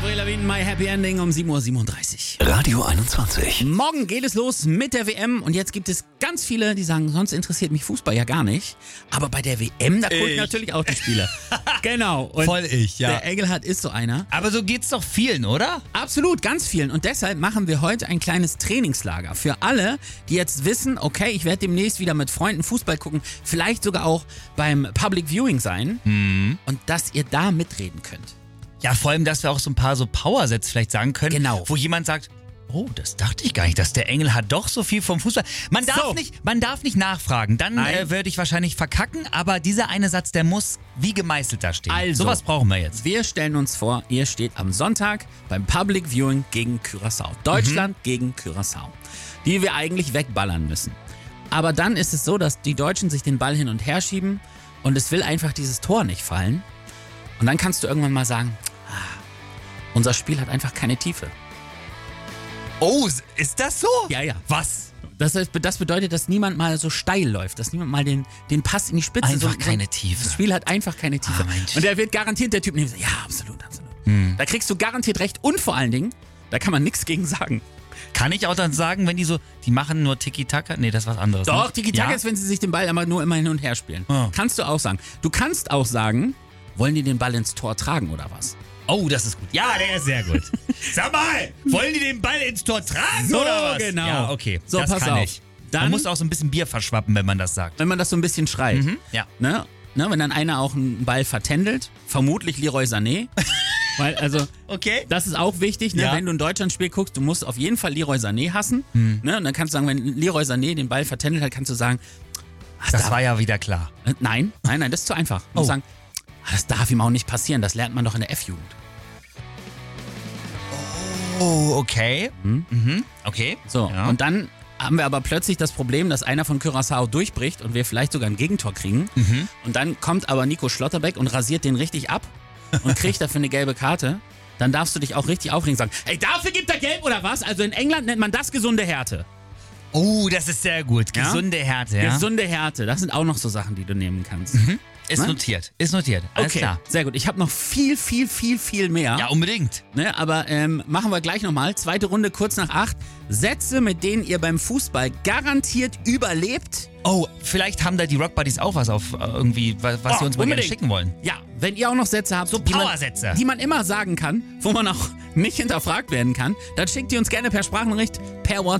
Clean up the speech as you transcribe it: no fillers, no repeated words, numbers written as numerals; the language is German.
Avril Lavigne, My Happy Ending um 7:37 Uhr. Radio 21. Morgen geht es los mit der WM und jetzt gibt es ganz viele, die sagen, sonst interessiert mich Fußball ja gar nicht. Aber bei der WM, da gucke ich natürlich auch die Spiele. Genau. Und Voll ich, ja. der Engelhardt ist so einer. Aber so geht's doch vielen, oder? Absolut, ganz vielen. Und deshalb machen wir heute ein kleines Trainingslager für alle, die jetzt wissen, okay, ich werde demnächst wieder mit Freunden Fußball gucken, vielleicht sogar auch beim Public Viewing sein und dass ihr da mitreden könnt. Ja, vor allem, dass wir auch so ein paar so Powersätze vielleicht sagen können, Genau. wo jemand sagt, oh, das dachte ich gar nicht, dass der Engel hat doch so viel vom Fußball. Man darf nicht nachfragen, dann würde ich wahrscheinlich verkacken, aber dieser eine Satz, der muss wie gemeißelt da stehen. Also, sowas brauchen wir jetzt. Wir stellen uns vor, ihr steht am Sonntag beim Public Viewing gegen Curaçao. Deutschland gegen Curaçao. Die wir eigentlich wegballern müssen. Aber dann ist es so, dass die Deutschen sich den Ball hin und her schieben und es will einfach dieses Tor nicht fallen. Und dann kannst du irgendwann mal sagen, unser Spiel hat einfach keine Tiefe. Oh, ist das so? Ja, ja. Was? Das bedeutet, dass niemand mal so steil läuft, dass niemand mal den Pass in die Spitze... Einfach keine Tiefe. Das Spiel hat einfach keine Tiefe. Mensch. Und der wird garantiert der Typ nehmen, ja, absolut. Da kriegst du garantiert recht und vor allen Dingen, da kann man nichts gegen sagen. Kann ich auch dann sagen, wenn die machen nur Tiki-Taka? Nee, das ist was anderes. Doch, ne? Tiki-Taka ist, wenn sie sich den Ball aber nur immer hin und her spielen. Oh. Kannst du auch sagen. Du kannst auch sagen, wollen die den Ball ins Tor tragen oder was? Oh, das ist gut. Ja, der ist sehr gut. Sag mal, wollen die den Ball ins Tor tragen So, oder was? genau. Ja, okay. So, das pass kann auf. ich. Dann- Man muss auch so ein bisschen Bier verschwappen, wenn man das sagt. Wenn man das so ein bisschen schreit. Ja. Ne, wenn dann einer auch einen Ball vertändelt, vermutlich Leroy Sané. Weil, also, Okay. das ist auch wichtig, ne? Ja. Wenn du ein Deutschlandspiel guckst, du musst auf jeden Fall Leroy Sané hassen. Ne? Und dann kannst du sagen, wenn Leroy Sané den Ball vertändelt hat, kannst du sagen, Das war ja wieder klar. nein, das ist zu einfach. Du musst sagen, das darf ihm auch nicht passieren, das lernt man doch in der F-Jugend. Oh, okay. Okay. So, Ja. und dann haben wir aber plötzlich das Problem, dass einer von Curaçao durchbricht und wir vielleicht sogar ein Gegentor kriegen. Und dann kommt aber Nico Schlotterbeck und rasiert den richtig ab und kriegt dafür eine gelbe Karte. Dann darfst du dich auch richtig aufregen und sagen, ey, dafür gibt er gelb oder was? Also in England nennt man das gesunde Härte. Oh, das ist sehr gut. Ja? Gesunde Härte, ja. Gesunde Härte, das sind auch noch so Sachen, die du nehmen kannst. Ist Ne? notiert. Ist notiert. Alles Okay, klar. sehr gut. Ich habe noch viel mehr. Ja, unbedingt. Ne, aber machen wir gleich nochmal. Zweite Runde, kurz nach 8. Sätze, mit denen ihr beim Fußball garantiert überlebt. Oh, vielleicht haben da die Rock Buddies auch was auf irgendwie, was sie uns mal gerne unbedingt. schicken wollen. Ja, wenn ihr auch noch Sätze habt, So Powersätze. die man immer sagen kann, wo man auch nicht hinterfragt werden kann, dann schickt ihr uns gerne per Sprachnachricht, per WhatsApp.